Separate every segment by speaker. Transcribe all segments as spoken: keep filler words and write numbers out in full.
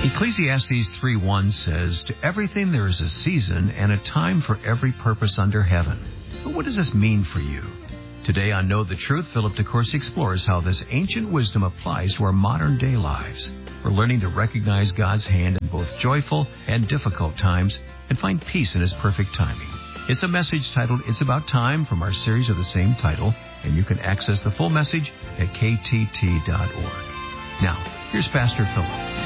Speaker 1: Ecclesiastes three one says, "To everything there is a season and a time for every purpose under heaven." But what does this mean for you? Today on Know the Truth, Philip DeCourcy explores how this ancient wisdom applies to our modern-day lives. We're learning to recognize God's hand in both joyful and difficult times and find peace in His perfect timing. It's a message titled, "It's About Time," from our series of the same title, and you can access the full message at k t t dot org. Now, here's Pastor Philip.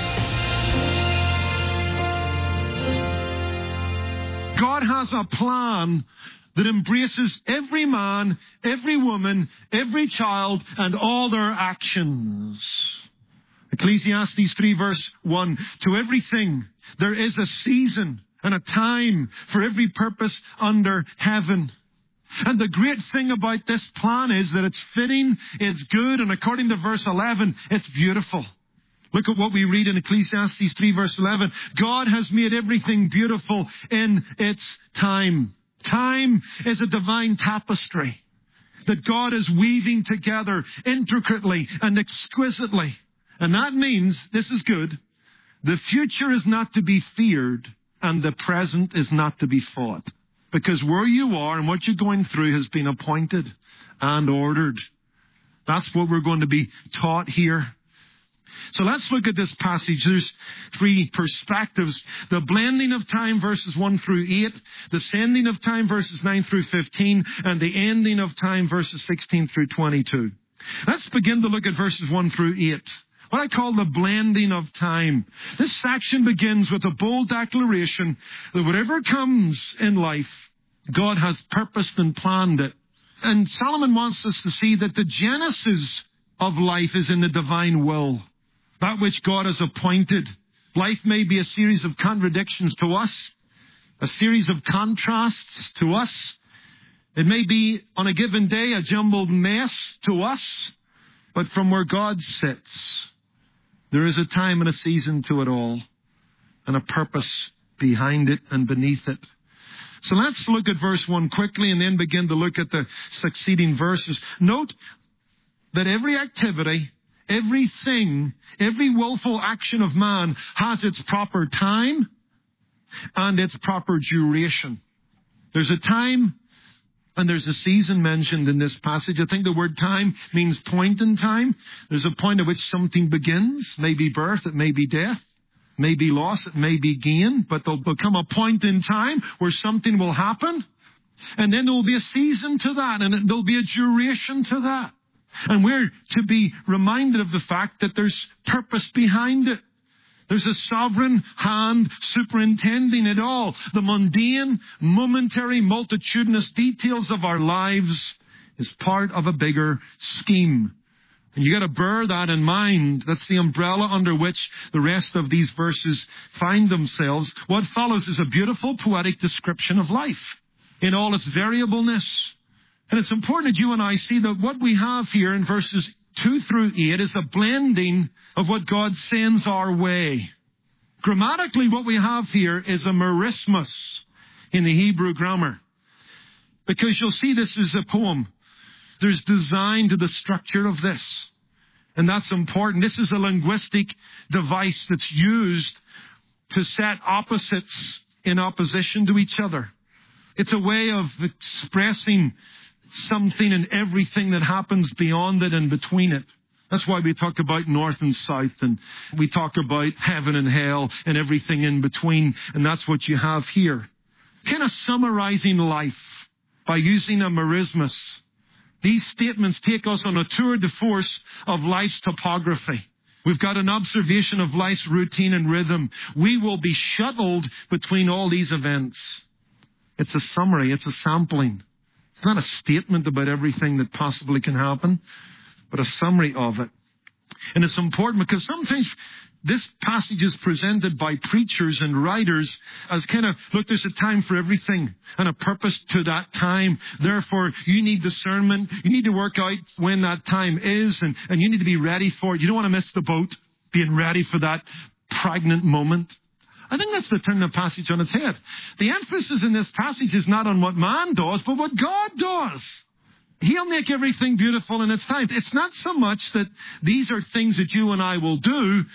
Speaker 2: God has a plan that embraces every man, every woman, every child, and all their actions. Ecclesiastes three verse one, "To everything there is a season and a time for every purpose under heaven." And the great thing about this plan is that it's fitting, it's good, and according to verse eleven, it's beautiful. Look at what we read in Ecclesiastes three verse eleven. God has made everything beautiful in its time. Time is a divine tapestry that God is weaving together intricately and exquisitely. And that means, this is good, the future is not to be feared and the present is not to be fought. Because where you are and what you're going through has been appointed and ordered. That's what we're going to be taught here. So let's look at this passage. There's three perspectives. The blending of time, verses one through eight. The sending of time, verses nine through fifteen. And the ending of time, verses sixteen through twenty-two. Let's begin to look at verses one through eight. What I call the blending of time. This section begins with a bold declaration that whatever comes in life, God has purposed and planned it. And Solomon wants us to see that the genesis of life is in the divine will. That which God has appointed. Life may be a series of contradictions to us, a series of contrasts to us. It may be, on a given day, a jumbled mess to us. But from where God sits, there is a time and a season to it all, and a purpose behind it and beneath it. So let's look at verse one quickly and then begin to look at the succeeding verses. Note that every activity, everything, every willful action of man has its proper time and its proper duration. There's a time and there's a season mentioned in this passage. I think the word time means point in time. There's a point at which something begins. It may be birth, it may be death, it may be loss, it may be gain, but there'll become a point in time where something will happen. And then there will be a season to that, and there'll be a duration to that. And we're to be reminded of the fact that there's purpose behind it. There's a sovereign hand superintending it all. The mundane, momentary, multitudinous details of our lives is part of a bigger scheme. And you got to bear that in mind. That's the umbrella under which the rest of these verses find themselves. What follows is a beautiful poetic description of life in all its variableness. And it's important that you and I see that what we have here in verses two through eight is a blending of what God sends our way. Grammatically, what we have here is a merismus in the Hebrew grammar. Because you'll see this is a poem. There's design to the structure of this. And that's important. This is a linguistic device that's used to set opposites in opposition to each other. It's a way of expressing something and everything that happens beyond it and between it. That's why we talk about north and south, and we talk about heaven and hell and everything in between. And that's what you have here. Kind of summarizing life by using a merismus. These statements take us on a tour de force of life's topography. We've got an observation of life's routine and rhythm. We will be shuttled between all these events. It's a summary. It's a sampling. It's not a statement about everything that possibly can happen, but a summary of it. And it's important because sometimes this passage is presented by preachers and writers as kind of, look, there's a time for everything and a purpose to that time. Therefore, you need discernment. You need to work out when that time is, and, and you need to be ready for it. You don't want to miss the boat, being ready for that pregnant moment. I think that's to turn the passage on its head. The emphasis in this passage is not on what man does, but what God does. He'll make everything beautiful in its time. It's not so much that these are things that you and I will do.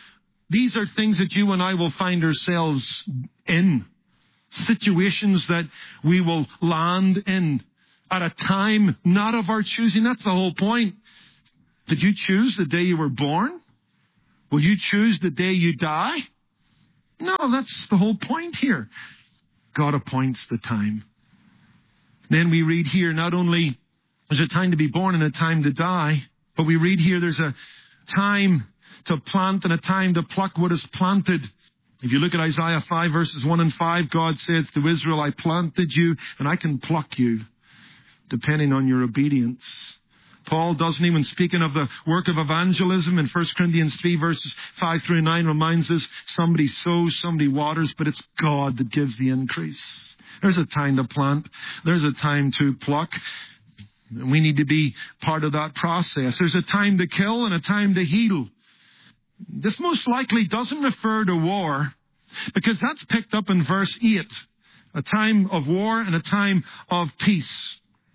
Speaker 2: these are things that you and I will find ourselves in. Situations that we will land in at a time not of our choosing. That's the whole point. Did you choose the day you were born? Will you choose the day you die? No, that's the whole point here. God appoints the time. Then we read here, not only there's a time to be born and a time to die, but we read here there's a time to plant and a time to pluck what is planted. If you look at Isaiah five, verses one and five, God says to Israel, I planted you and I can pluck you, depending on your obedience. Paul, doesn't he, when speaking of the work of evangelism in First Corinthians three, verses five through nine, reminds us somebody sows, somebody waters, but it's God that gives the increase. There's a time to plant. There's a time to pluck. We need to be part of that process. There's a time to kill and a time to heal. This most likely doesn't refer to war, because that's picked up in verse eight. A time of war and a time of peace.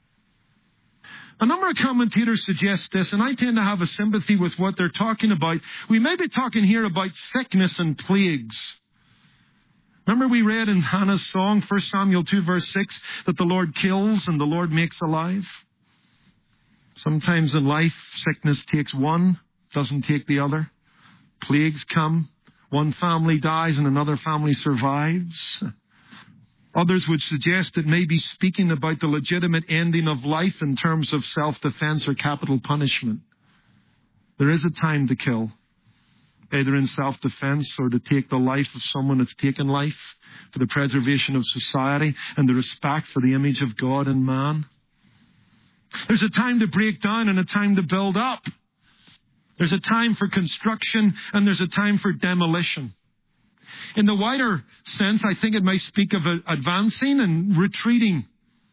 Speaker 2: A number of commentators suggest this, and I tend to have a sympathy with what they're talking about. We may be talking here about sickness and plagues. Remember we read in Hannah's song, First Samuel two, verse six, that the Lord kills and the Lord makes alive. Sometimes in life, sickness takes one, doesn't take the other. Plagues come. One family dies and another family survives. Others would suggest it may be speaking about the legitimate ending of life in terms of self-defense or capital punishment. There is a time to kill, either in self-defense or to take the life of someone that's taken life for the preservation of society and the respect for the image of God and man. There's a time to break down and a time to build up. There's a time for construction and there's a time for demolition. In the wider sense, I think it might speak of advancing and retreating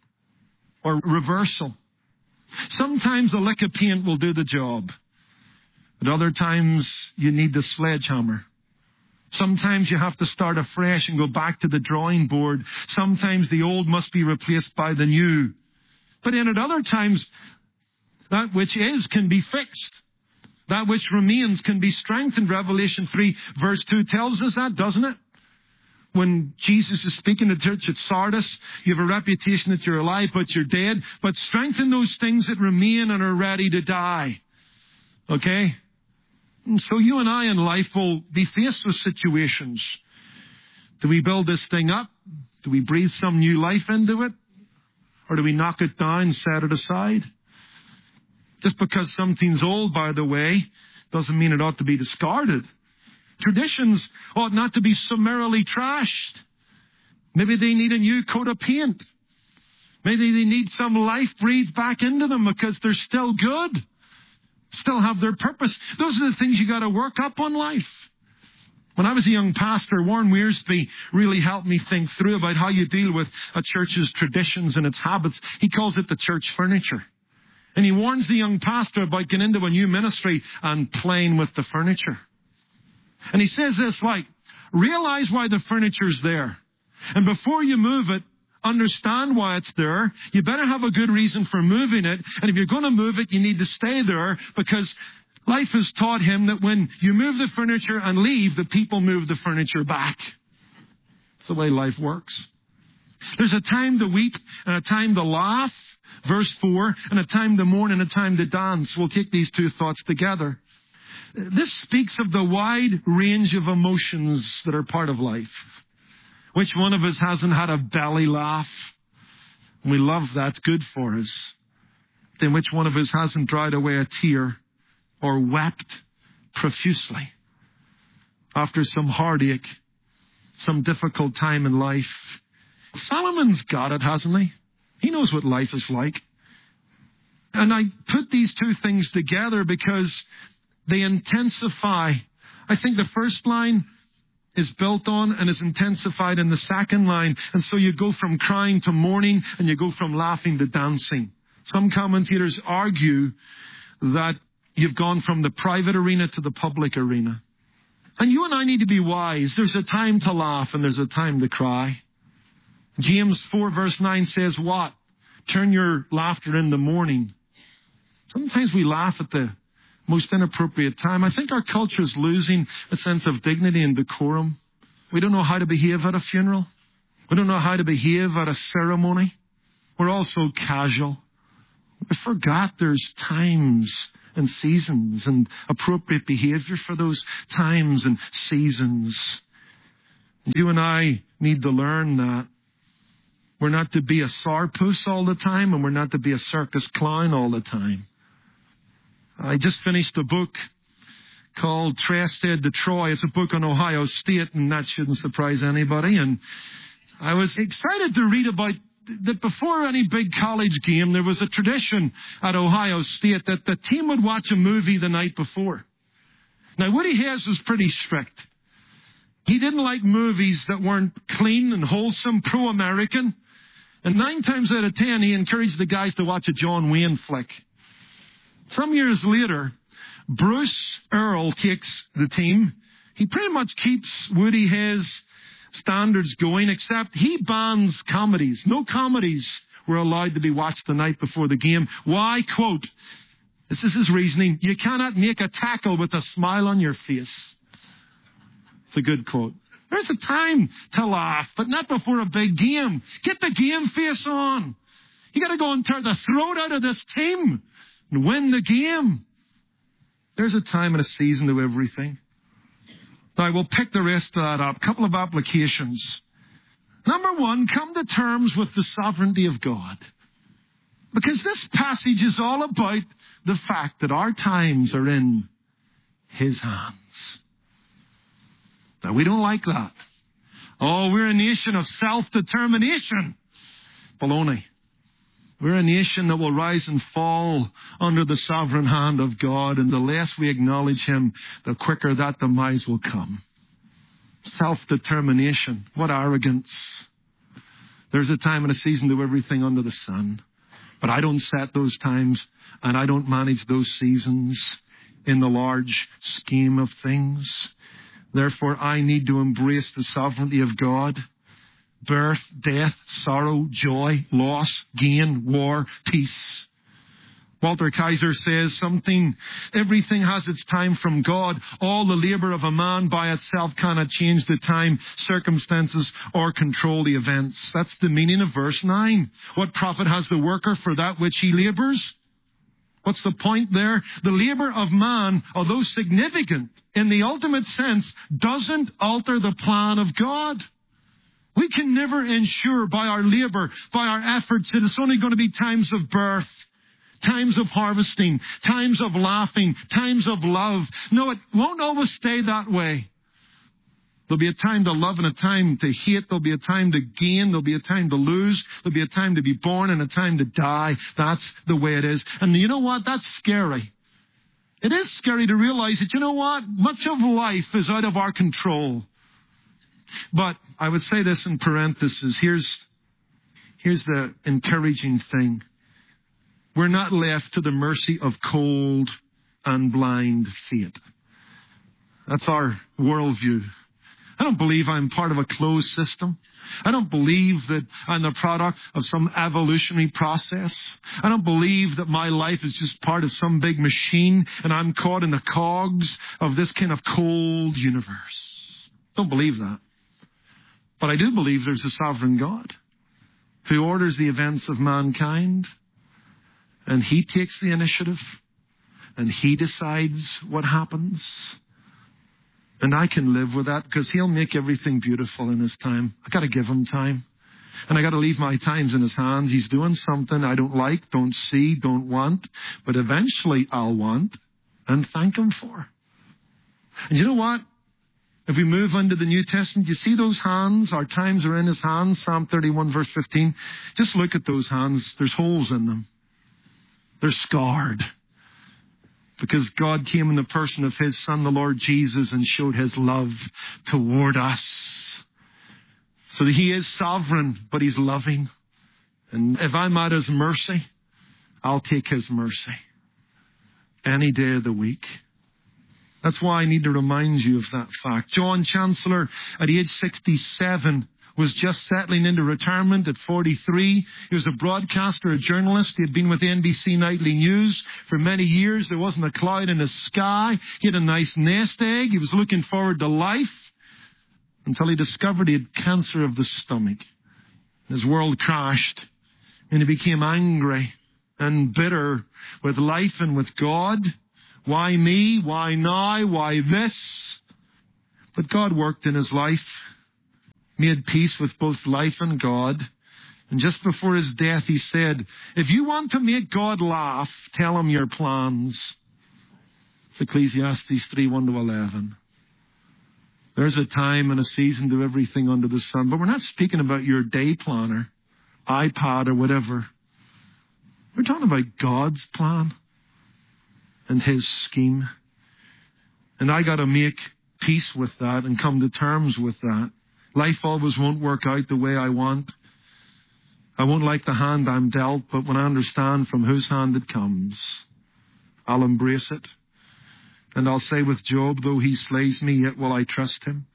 Speaker 2: or reversal. Sometimes a lick of paint will do the job. At other times, you need the sledgehammer. Sometimes you have to start afresh and go back to the drawing board. Sometimes the old must be replaced by the new. But then at other times, that which is can be fixed. That which remains can be strengthened. Revelation three verse two tells us that, doesn't it? When Jesus is speaking to the church at Sardis, you have a reputation that you're alive, but you're dead. But strengthen those things that remain and are ready to die. Okay? And so you and I in life will be faced with situations. Do we build this thing up? Do we breathe some new life into it? Or do we knock it down, set it aside? Just because something's old, by the way, doesn't mean it ought to be discarded. Traditions ought not to be summarily trashed. Maybe they need a new coat of paint. Maybe they need some life breathed back into them because they're still good. Still have their purpose. Those are the things you got to work up on life. When I was a young pastor, Warren Wiersbe really helped me think through about how you deal with a church's traditions and its habits. He calls it the church furniture. And he warns the young pastor about getting into a new ministry and playing with the furniture. And he says this, like, realize why the furniture's there. And before you move it, understand why it's there. You better have a good reason for moving it. And if you're going to move it, you need to stay there, because life has taught him that when you move the furniture and leave, the people move the furniture back. It's the way life works. There's a time to weep and a time to laugh. Verse four, and a time to mourn and a time to dance. We'll take these two thoughts together. This speaks of the wide range of emotions that are part of life. Which one of us hasn't had a belly laugh? We love that. It's good for us. Then which one of us hasn't dried away a tear or wept profusely after some heartache, some difficult time in life? Solomon's got it, hasn't he? He knows what life is like. And I put these two things together because they intensify. I think the first line is built on and is intensified in the second line. And so you go from crying to mourning and you go from laughing to dancing. Some commentators argue that you've gone from the private arena to the public arena. And you and I need to be wise. There's a time to laugh and there's a time to cry. James four verse nine says what? Turn your laughter into mourning. Sometimes we laugh at the most inappropriate time. I think our culture is losing a sense of dignity and decorum. We don't know how to behave at a funeral. We don't know how to behave at a ceremony. We're all so casual. We forgot there's times and seasons and appropriate behavior for those times and seasons. You and I need to learn that. We're not to be a sourpuss all the time, and we're not to be a circus clown all the time. I just finished a book called Trested to Troy. It's a book on Ohio State, and that shouldn't surprise anybody. And I was excited to read about that before any big college game, there was a tradition at Ohio State that the team would watch a movie the night before. Now, Woody Hayes was pretty strict. He didn't like movies that weren't clean and wholesome, pro-American. And nine times out of ten, he encouraged the guys to watch a John Wayne flick. Some years later, Bruce Earl takes the team. He pretty much keeps Woody Hayes' standards going, except he bans comedies. No comedies were allowed to be watched the night before the game. Why? Quote, this is his reasoning, you cannot make a tackle with a smile on your face. It's a good quote. There's a time to laugh, but not before a big game. Get the game face on. You got to go and tear the throat out of this team and win the game. There's a time and a season to everything. Now, we'll pick the rest of that up. A couple of applications. Number one, come to terms with the sovereignty of God. Because this passage is all about the fact that our times are in His hands. Now, we don't like that. Oh, we're a nation of self-determination. Baloney. We're a nation that will rise and fall under the sovereign hand of God, and the less we acknowledge Him, the quicker that demise will come. Self-determination. What arrogance. There's a time and a season to everything under the sun. But I don't set those times, and I don't manage those seasons in the large scheme of things. Therefore, I need to embrace the sovereignty of God. Birth, death, sorrow, joy, loss, gain, war, peace. Walter Kaiser says something, everything has its time from God. All the labor of a man by itself cannot change the time, circumstances, or control the events. That's the meaning of verse nine. What profit has the worker for that which he labors? What's the point there? The labor of man, although significant in the ultimate sense, doesn't alter the plan of God. We can never ensure by our labor, by our efforts, that it's only going to be times of birth, times of harvesting, times of laughing, times of love. No, it won't always stay that way. There'll be a time to love and a time to hate. There'll be a time to gain. There'll be a time to lose. There'll be a time to be born and a time to die. That's the way it is. And you know what? That's scary. It is scary to realize that, you know what? Much of life is out of our control. But I would say this in parentheses. Here's, here's the encouraging thing. We're not left to the mercy of cold and blind fate. That's our worldview. I don't believe I'm part of a closed system. I don't believe that I'm the product of some evolutionary process. I don't believe that my life is just part of some big machine and I'm caught in the cogs of this kind of cold universe. Don't believe that. But I do believe there's a sovereign God who orders the events of mankind, and He takes the initiative and He decides what happens. And I can live with that because He'll make everything beautiful in His time. I got to give Him time. And I got to leave my times in His hands. He's doing something I don't like, don't see, don't want. But eventually I'll want and thank Him for. And you know what? If we move into the New Testament, you see those hands? Our times are in His hands. Psalm thirty-one verse fifteen. Just look at those hands. There's holes in them. They're scarred. Because God came in the person of His Son, the Lord Jesus, and showed His love toward us. So that He is sovereign, but He's loving. And if I'm at His mercy, I'll take His mercy any day of the week. That's why I need to remind you of that fact. John Chancellor, at age sixty-seven, was just settling into retirement at forty-three. He was a broadcaster, a journalist. He had been with N B C Nightly News for many years. There wasn't a cloud in the sky. He had a nice nest egg. He was looking forward to life until he discovered he had cancer of the stomach. His world crashed, and he became angry and bitter with life and with God. Why me? Why now? Why this? But God worked in his life, made peace with both life and God. And just before his death, he said, if you want to make God laugh, tell him your plans. It's Ecclesiastes three, one to eleven. There's a time and a season to everything under the sun. But we're not speaking about your day planner, iPad, or whatever. We're talking about God's plan and his scheme. And I got to make peace with that and come to terms with that. Life always won't work out the way I want. I won't like the hand I'm dealt, but when I understand from whose hand it comes, I'll embrace it. And I'll say with Job, though he slays me, yet will I trust him.